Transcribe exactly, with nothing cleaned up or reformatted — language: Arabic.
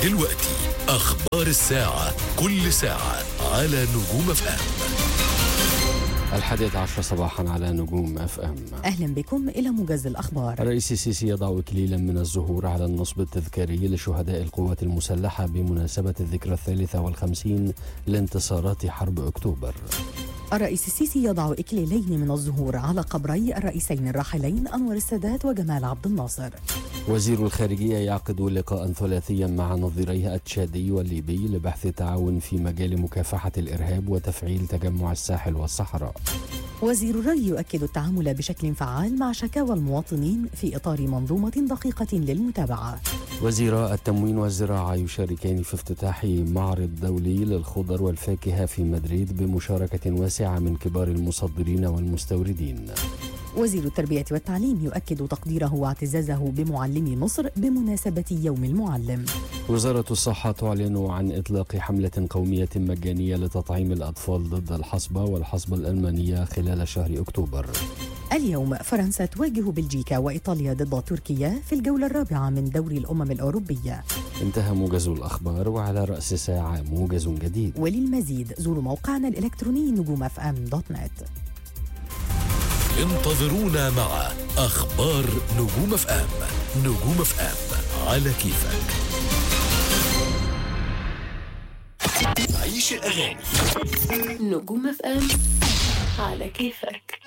دلوقتي أخبار الساعة، كل ساعة على نجوم اف ام. الحادية عشر صباحا على نجوم اف ام. أهلا بكم إلى موجز الأخبار. الرئيس السيسي يضع إكليلا من الزهور على النصب التذكاري لشهداء القوات المسلحة بمناسبة الذكرى الثالثة والخمسين لانتصارات حرب أكتوبر. الرئيس السيسي يضع إكليلين من الزهور على قبري الرئيسين الراحلين أنور السادات وجمال عبد الناصر. وزير الخارجية يعقد لقاء ثلاثيا مع نظيريه التشادي والليبي لبحث التعاون في مجال مكافحة الإرهاب وتفعيل تجمع الساحل والصحراء. وزير الري يؤكد التعامل بشكل فعال مع شكاوى المواطنين في إطار منظومة دقيقة للمتابعة. وزيراء التموين والزراعة يشاركان في افتتاح معرض دولي للخضر والفاكهة في مدريد بمشاركة واسعة من كبار المصدرين والمستوردين. وزير التربية والتعليم يؤكد تقديره واعتزازه بمعلمي مصر بمناسبة يوم المعلم. وزارة الصحة تعلن عن إطلاق حملة قومية مجانية لتطعيم الأطفال ضد الحصبة والحصبة الألمانية خلال شهر أكتوبر. اليوم فرنسا تواجه بلجيكا وإيطاليا ضد تركيا في الجولة الرابعة من دوري الأمم الأوروبية. انتهى موجز الأخبار، وعلى رأس ساعة موجز جديد. وللمزيد زوروا موقعنا الإلكتروني نجوم اف ام دوت نت. انتظرونا مع أخبار نجوم اف ام. نجوم اف ام على كيفك. عيش الأغاني. نجوم اف ام على كيفك.